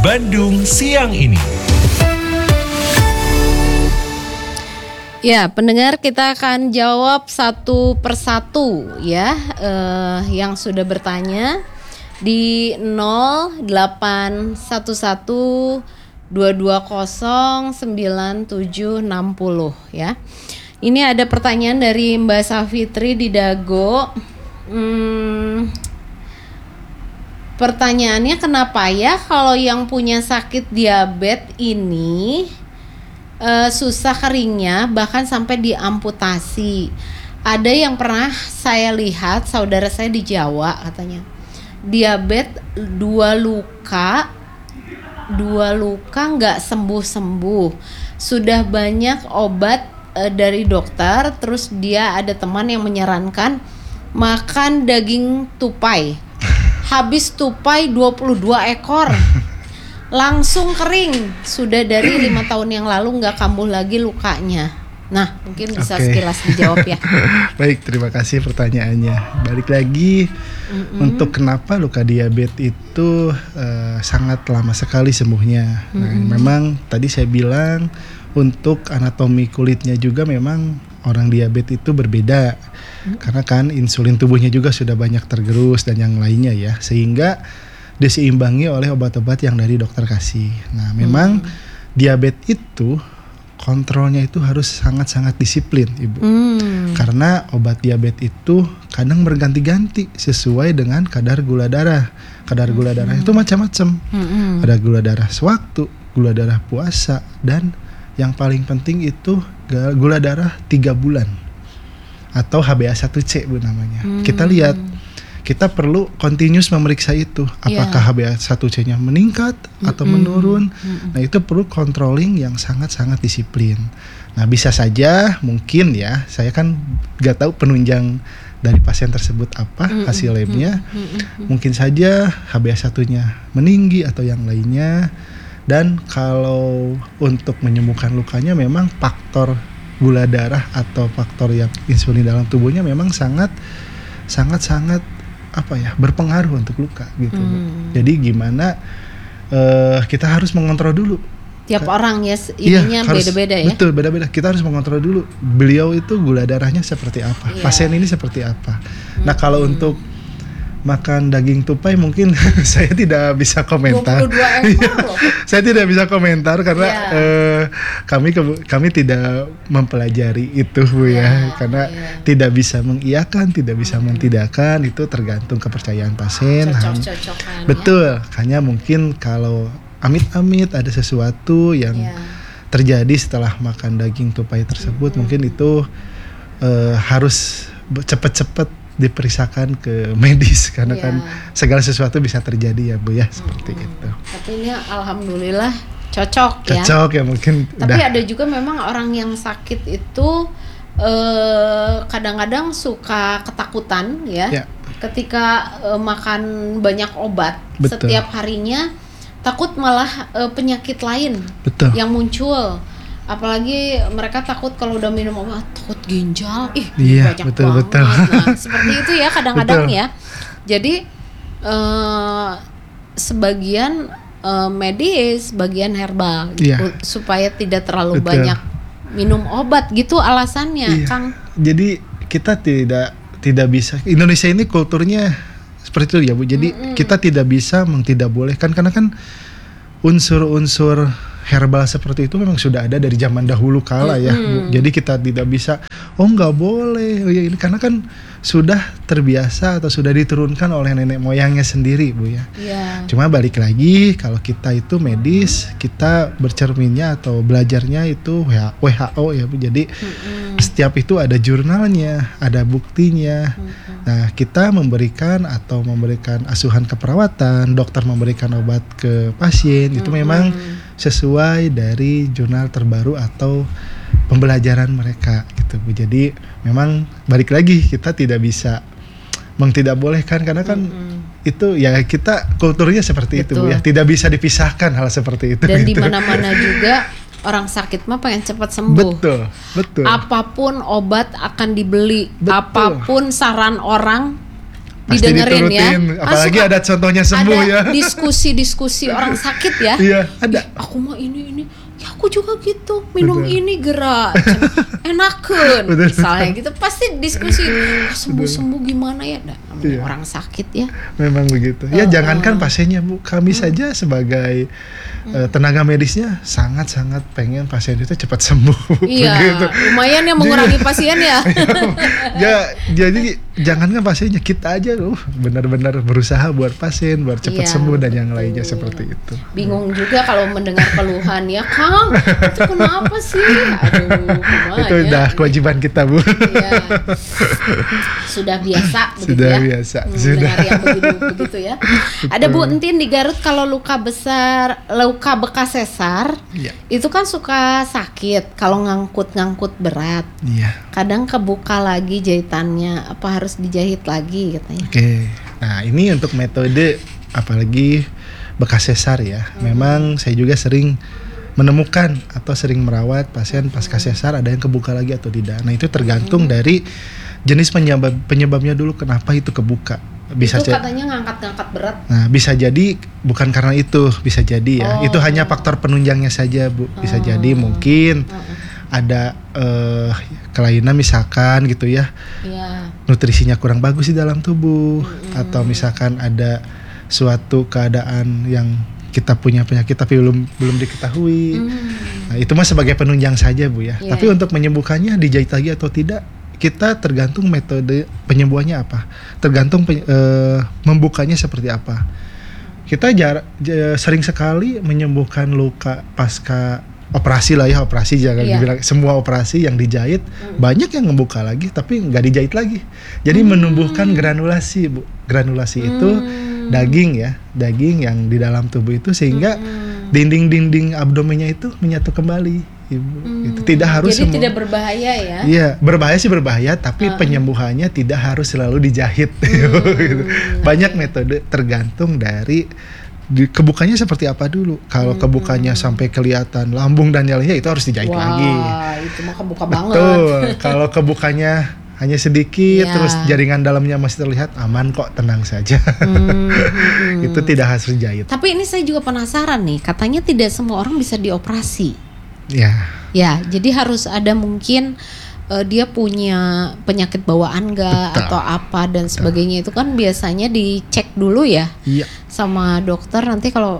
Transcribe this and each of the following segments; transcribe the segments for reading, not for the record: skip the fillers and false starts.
Bandung Siang Ini. Ya, pendengar, kita akan jawab satu persatu ya, yang sudah bertanya di 0811220970 ya. Ini ada pertanyaan dari Mbak Safitri di Dago. Pertanyaannya, kenapa ya kalau yang punya sakit diabetes ini susah keringnya, bahkan sampai diamputasi. Ada yang pernah saya lihat saudara saya di Jawa, katanya diabetes dua luka nggak sembuh. Sudah banyak obat dari dokter, terus dia ada teman yang menyarankan makan daging tupai. Habis tupai 22 ekor. Langsung kering. Sudah dari 5 tahun yang lalu nggak kambuh lagi lukanya. Nah, mungkin bisa sekilas dijawab ya. Baik, terima kasih pertanyaannya. Balik lagi untuk kenapa luka diabetes itu sangat lama sekali sembuhnya. Nah, memang tadi saya bilang untuk anatomi kulitnya juga memang orang diabetes itu berbeda. Karena kan insulin tubuhnya juga sudah banyak tergerus dan yang lainnya ya. Sehingga diseimbangi oleh obat-obat yang dari dokter kasih. Nah, memang diabetes itu kontrolnya itu harus sangat-sangat disiplin, Ibu. Karena obat diabetes itu kadang berganti-ganti sesuai dengan kadar gula darah. Kadar gula darah itu macam-macam. Ada gula darah sewaktu, gula darah puasa, dan yang paling penting itu gula darah 3 bulan atau HbA1c Bu namanya. Kita lihat, kita perlu continuous memeriksa itu, apakah HbA1c-nya meningkat atau menurun. Nah, itu perlu controlling yang sangat-sangat disiplin. Nah, bisa saja mungkin ya, saya kan gak tahu penunjang dari pasien tersebut apa hasil labnya. Mungkin saja HbA1-nya meninggi atau yang lainnya. Dan kalau untuk menyembuhkan lukanya memang faktor gula darah atau faktor yang insulin dalam tubuhnya memang sangat berpengaruh untuk luka gitu. Jadi gimana kita harus mengontrol dulu. Tiap orang ya ininya beda-beda ya. Betul, beda-beda. Kita harus mengontrol dulu. Beliau itu gula darahnya seperti apa, pasien ini seperti apa. Nah, kalau untuk makan daging tupai mungkin saya tidak bisa komentar. 22 ekor loh. Saya tidak bisa komentar karena kami tidak mempelajari itu Bu ya. Karena tidak bisa mengiyakan, tidak bisa mentidakkan, itu tergantung kepercayaan pasien. Cocok-cocokan. Betul, hanya mungkin kalau amit-amit ada sesuatu yang terjadi setelah makan daging tupai tersebut, mungkin itu harus cepat-cepat diperiksakan ke medis karena kan segala sesuatu bisa terjadi ya Bu ya, seperti itu. Tapi ini alhamdulillah cocok ya. Cocok ya mungkin. Tapi ada juga memang orang yang sakit itu kadang-kadang suka ketakutan ya. Ketika makan banyak obat. Betul. Setiap harinya takut malah penyakit lain yang muncul. Apalagi mereka takut kalau udah minum obat, takut ginjal, banyak banget. Nah, seperti itu ya kadang-kadang ya. Jadi sebagian medis, bagian herbal gitu, supaya tidak terlalu banyak minum obat gitu alasannya, Kang. Jadi kita tidak bisa, Indonesia ini kulturnya seperti itu ya Bu. Jadi kita tidak bisa tidak bolehkan, karena kan unsur-unsur herbal seperti itu memang sudah ada dari zaman dahulu kala ya Bu. Jadi kita tidak bisa nggak boleh ini, karena kan sudah terbiasa atau sudah diturunkan oleh nenek moyangnya sendiri Bu ya. Cuma balik lagi, kalau kita itu medis, kita bercerminnya atau belajarnya itu WHO ya Bu. Jadi setiap itu ada jurnalnya, ada buktinya. Nah, kita memberikan asuhan keperawatan, dokter memberikan obat ke pasien, itu memang sesuai dari jurnal terbaru atau pembelajaran mereka gitu Bu. Jadi memang balik lagi, kita tidak bisa tidak bolehkan, karena kan itu ya kita kulturnya seperti itu Bu ya. Tidak bisa dipisahkan hal seperti itu. Dan di mana-mana juga orang sakit mah pengen cepat sembuh. Betul. Apapun obat akan dibeli, apapun saran orang Pasti didengerin ya. diturutin, apalagi ada contohnya sembuh ada ya. diskusi-diskusi orang sakit ya. Iya, ada. Ih, aku mau ini. Ya aku juga gitu, minum Betul. ini gerak, enakan. Betul. Misalnya gitu pasti diskusi sembuh gimana ya, namanya Iya. orang sakit ya. Memang begitu. Ya jangankan pasiennya Bu, kami saja sebagai tenaga medisnya sangat-sangat pengen pasien itu cepat sembuh. Iya, Begitu. lumayan ya mengurangi pasien ya. Ya, jadi jangankan pasiennya, kita aja loh benar-benar berusaha buat pasien buat cepat Iya, sembuh dan yang betul. lainnya seperti itu. Bingung juga kalau mendengar keluhan ya, Kang, itu kenapa sih? Aduh, gimana Itu ya? udah kewajiban kita Bu. Iya. Sudah biasa begitu Sudah ya. biasa, Mendengar yang begitu ya. Ada Bu Entin di Garut, kalau luka bekas sesar, Iya. itu kan suka sakit kalau ngangkut berat. Iya. Kadang kebuka lagi jahitannya, apa harus dijahit lagi katanya. Oke. Nah, ini untuk metode apalagi bekas sesar ya. Memang saya juga sering menemukan atau sering merawat pasien pasca sesar ada yang kebuka lagi atau tidak. Nah, itu tergantung dari jenis penyebabnya dulu kenapa itu kebuka. Bisa Itu katanya ngangkat berat. Nah, bisa jadi bukan karena itu, bisa jadi ya. Itu hanya faktor penunjangnya saja, Bu. Bisa jadi mungkin ada kelainan misalkan gitu ya. Iya. Nutrisinya kurang bagus di dalam tubuh atau misalkan ada suatu keadaan yang kita punya penyakit tapi belum diketahui. Nah, itu mah sebagai penunjang saja, Bu ya. Iya. Tapi untuk menyembuhkannya dijahit lagi atau tidak, kita tergantung metode penyembuhannya apa, tergantung membukanya seperti apa. Kita sering sekali menyembuhkan luka pasca operasi lah ya, operasi jangan dibilang semua operasi yang dijahit, banyak yang membuka lagi tapi nggak dijahit lagi. Jadi menumbuhkan granulasi, Bu. Granulasi itu daging yang di dalam tubuh itu sehingga dinding-dinding abdomennya itu menyatu kembali. Ibu, itu tidak harus jadi tidak berbahaya ya? Iya, berbahaya sih berbahaya, tapi penyembuhannya tidak harus selalu dijahit. Gitu. Banyak metode tergantung dari kebukanya seperti apa dulu. Kalau kebukanya sampai kelihatan lambung dan lainnya itu harus dijahit lagi. Wah, itu mah kebuka banget. Betul. Kalau kebukanya hanya sedikit, Iya. terus jaringan dalamnya masih terlihat, aman kok, tenang saja. Itu tidak harus dijahit. Tapi ini saya juga penasaran nih, katanya tidak semua orang bisa dioperasi. Ya. Ya, jadi harus ada mungkin dia punya penyakit bawaan nggak Betul. atau apa dan sebagainya, itu kan biasanya dicek dulu ya Iya. sama dokter, nanti kalau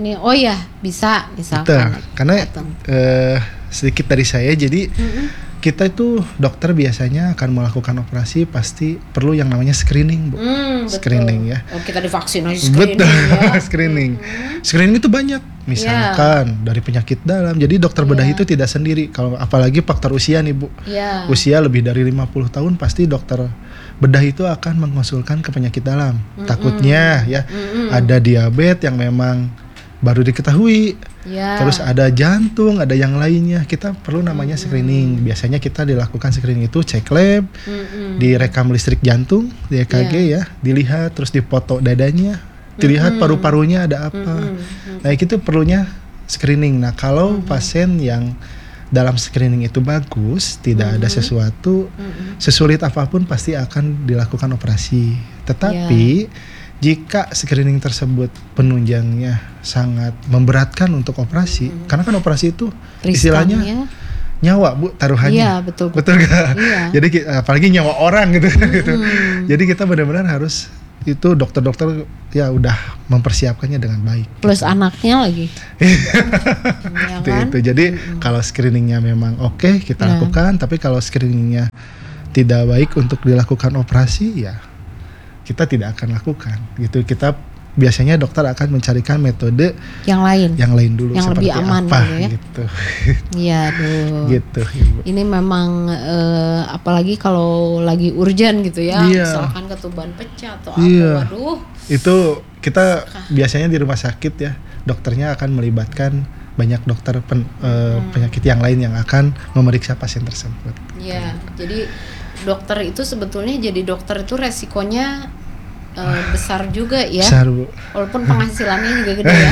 bisa Betul. misalkan. Karena datang. sedikit dari saya, jadi kita itu dokter biasanya akan melakukan operasi pasti perlu yang namanya screening, Bu. Betul. Screening ya. Oh, kita divaksin aja screening Betul. ya. Screening. Screening itu banyak. Misalkan dari penyakit dalam. Jadi dokter bedah itu tidak sendiri. Kalau apalagi faktor usia nih, Bu. Iya. Usia lebih dari 50 tahun pasti dokter bedah itu akan mengonsulkan ke penyakit dalam. Takutnya ya ada diabetes yang memang baru diketahui. Ya. Terus ada jantung, ada yang lainnya. Kita perlu namanya screening. Biasanya kita dilakukan screening itu cek lab, direkam listrik jantung, di EKG ya, dilihat, terus dipoto dadanya, dilihat paru-parunya ada apa. Nah, itu perlunya screening. Nah, kalau pasien yang dalam screening itu bagus, tidak ada sesuatu, sesulit apapun pasti akan dilakukan operasi. Tetapi jika screening tersebut penunjangnya sangat memberatkan untuk operasi, karena kan operasi itu istilahnya Riskannya. nyawa, Bu, taruhannya. Iya, betul. Betul gak? Iya. Jadi apalagi nyawa orang gitu. Gitu. Jadi kita benar-benar harus itu dokter-dokter ya udah mempersiapkannya dengan baik. Plus anaknya lagi. Ya kan? Itu. Jadi kalau screeningnya memang oke, kita lakukan, tapi kalau screeningnya tidak baik untuk dilakukan operasi ya kita tidak akan lakukan gitu. Kita biasanya dokter akan mencarikan metode yang lain dulu yang seperti lebih aman apa gitu ya. gitu. Iya, aduh. Gitu, Ibu. Ini memang apalagi kalau lagi urgent gitu ya, Iya. misalkan ketuban pecah atau Iya. apa, waduh. Itu kita biasanya di rumah sakit ya, dokternya akan melibatkan banyak dokter penyakit yang lain yang akan memeriksa pasien tersebut. Iya, jadi dokter itu sebetulnya itu resikonya besar juga ya. Besar, Bu. Walaupun penghasilannya juga gede ya.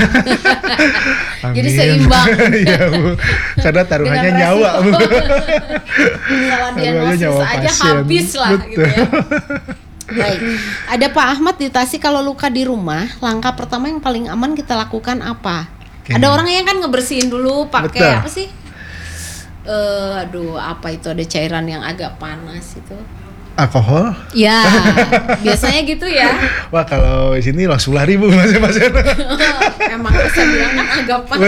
Jadi Amin. seimbang. Iya, Bu. Karena taruhannya Dengan nyawa, Bu. Salah Taruhannya diagnosis nyawa aja pasien. habis lah gitu ya. Baik. Ada Pak Ahmad di Tasik, kalau luka di rumah, langkah pertama yang paling aman kita lakukan apa? Oke. Ada orang yang kan ngebersihin dulu pakai Betul. apa sih? Aduh, apa itu, ada cairan yang agak panas itu. Alkohol? Ya, biasanya gitu ya. Wah, kalau di sini langsung lari Bu masing-masing. Emang saya bilang kan agak panas.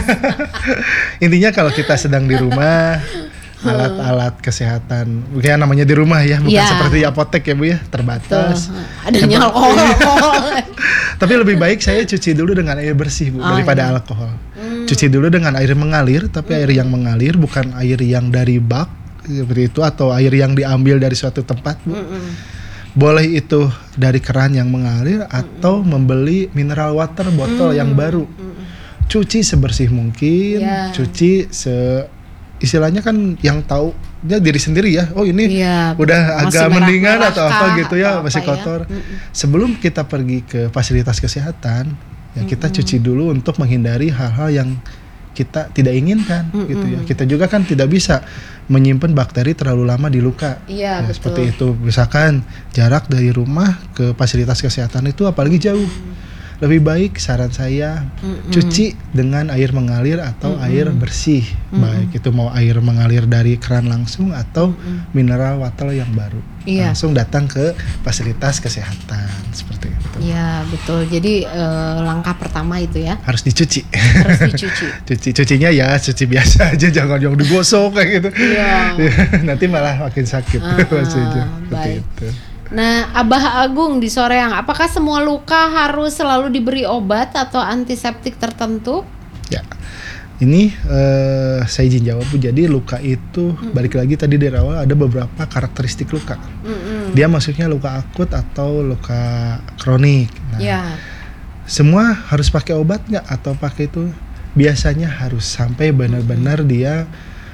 Intinya kalau kita sedang di rumah, alat-alat kesehatan, ya namanya di rumah ya, bukan Ya. seperti di apotek ya Bu ya, terbatas. Adanya alkohol. Tapi lebih baik saya cuci dulu dengan air bersih Bu, daripada alkohol. Cuci dulu dengan air mengalir, tapi air yang mengalir, bukan air yang dari bak seperti itu, atau air yang diambil dari suatu tempat Bu. Boleh itu dari keran yang mengalir, atau membeli mineral water botol yang baru. Cuci sebersih mungkin, Ya. cuci istilahnya kan yang tahu dia diri sendiri ya. Oh ini Iya, udah masih agak mendingan merah-merah atau apa kah, gitu atau ya, apa masih ya. kotor. Sebelum kita pergi ke fasilitas kesehatan, ya kita cuci dulu untuk menghindari hal-hal yang kita tidak inginkan gitu ya. Kita juga kan tidak bisa menyimpan bakteri terlalu lama di luka. Iya, Nah, betul. seperti itu. Misalkan jarak dari rumah ke fasilitas kesehatan itu apalagi jauh. Lebih baik saran saya cuci dengan air mengalir atau air bersih. Baik itu mau air mengalir dari keran langsung atau mineral water yang baru. Iya. Langsung datang ke fasilitas kesehatan seperti itu. Iya, betul. Jadi langkah pertama itu ya, Harus dicuci. harus dicuci. Cucinya ya cuci biasa aja, jangan yang digosok kayak gitu. Iya. Nanti malah makin sakit. Maksudnya seperti baik. itu. Nah, Abah Agung di Soreang, apakah semua luka harus selalu diberi obat atau antiseptik tertentu? Ya, ini saya izin jawab Bu. Jadi luka itu balik lagi tadi dari awal ada beberapa karakteristik luka. Dia maksudnya luka akut atau luka kronik. Nah, Ya. semua harus pakai obat nggak atau pakai itu? Biasanya harus sampai benar-benar dia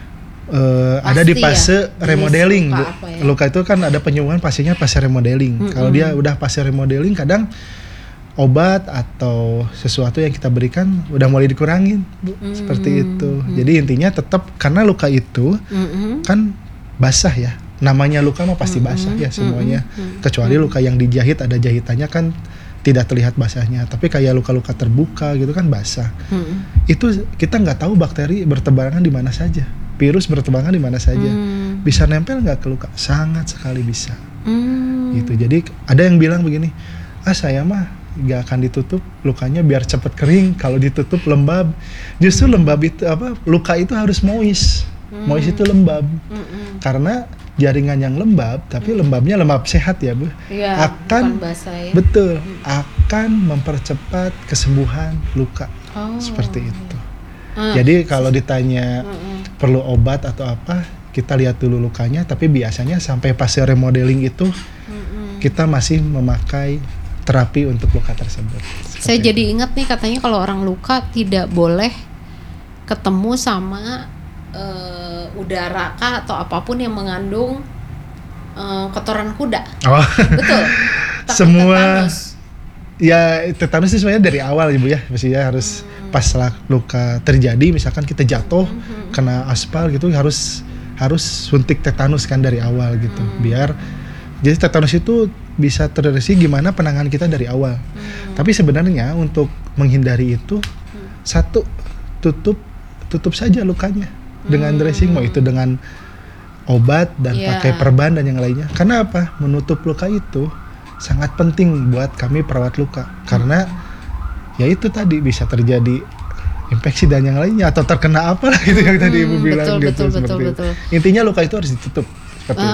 ada di Pasti fase ya, remodeling jenis Bu. luka apa ya? Luka itu kan ada penyembuhan pastinya fase remodeling. Kalau dia udah fase remodeling, kadang obat atau sesuatu yang kita berikan udah mulai dikurangin Bu. Seperti itu. Jadi intinya tetap, karena luka itu kan basah ya. Namanya luka mah pasti basah ya semuanya. Kecuali luka yang dijahit, ada jahitannya kan tidak terlihat basahnya. Tapi kayak luka-luka terbuka gitu kan basah. Itu kita nggak tahu bakteri bertebarangan di mana saja, virus bertebarangan di mana saja. Bisa nempel nggak ke luka? Sangat sekali bisa. Gitu. Jadi ada yang bilang begini, saya mah nggak akan ditutup lukanya biar cepat kering. Kalau ditutup lembab. Justru lembab itu luka itu harus moist. Moist itu lembab. Karena jaringan yang lembab, tapi lembabnya lembab sehat ya Bu. Iya, bukan basah ya. Betul, akan mempercepat kesembuhan luka. Seperti itu. Jadi kalau ditanya perlu obat atau apa, kita lihat dulu lukanya, tapi biasanya sampai fase remodeling itu kita masih memakai terapi untuk luka tersebut. Saya jadi ingat nih, katanya kalau orang luka tidak boleh ketemu sama udara kah atau apapun yang mengandung kotoran kuda. Oh. Betul. Takut Semua tetanus. ya tetanus itu sebenarnya dari awal Ibu ya, mestinya harus pas luka terjadi, misalkan kita jatuh kena aspal gitu, harus suntik tetanus kan dari awal gitu, biar jadi tetanus itu bisa terdeteksi gimana penanganan kita dari awal. Tapi sebenarnya untuk menghindari itu, satu, tutup saja lukanya dengan dressing, mau itu dengan obat dan pakai perban dan yang lainnya. Karena apa? Menutup luka itu sangat penting buat kami perawat luka, karena ya itu tadi bisa terjadi infeksi dan yang lainnya, atau terkena apa lah gitu yang tadi Ibu bilang gitu. Betul. Intinya luka itu harus ditutup seperti itu.